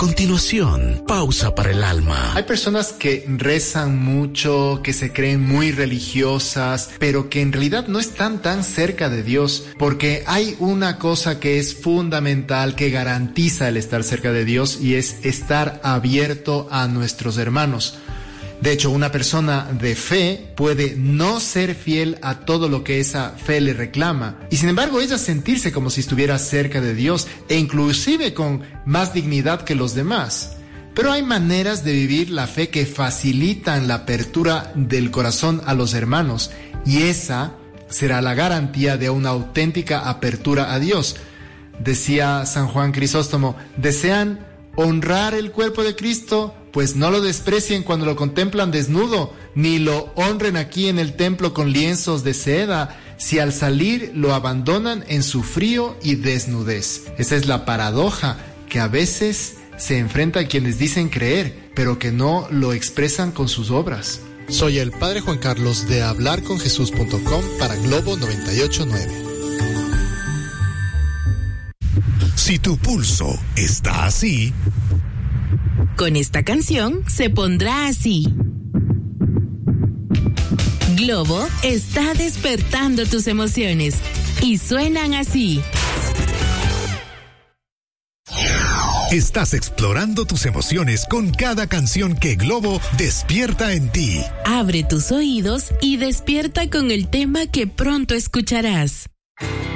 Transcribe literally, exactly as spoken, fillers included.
continuación, pausa para el alma. Hay personas que rezan mucho, que se creen muy religiosas, pero que en realidad no están tan cerca de Dios, porque hay una cosa que es fundamental, que garantiza el estar cerca de Dios, y es estar abierto a nuestros hermanos. De hecho, una persona de fe puede no ser fiel a todo lo que esa fe le reclama, y sin embargo ella sentirse como si estuviera cerca de Dios, e inclusive con más dignidad que los demás. Pero hay maneras de vivir la fe que facilitan la apertura del corazón a los hermanos, y esa será la garantía de una auténtica apertura a Dios. Decía San Juan Crisóstomo: ¿desean honrar el cuerpo de Cristo? Pues no lo desprecien cuando lo contemplan desnudo, ni lo honren aquí en el templo con lienzos de seda, si al salir lo abandonan en su frío y desnudez. Esa es la paradoja que a veces se enfrenta a quienes dicen creer, pero que no lo expresan con sus obras. Soy el Padre Juan Carlos de hablar con jesús punto com para Globo noventa y ocho punto nueve. Si tu pulso está así, con esta canción se pondrá así. Globo está despertando tus emociones y suenan así. Estás explorando tus emociones con cada canción que Globo despierta en ti. Abre tus oídos y despierta con el tema que pronto escucharás.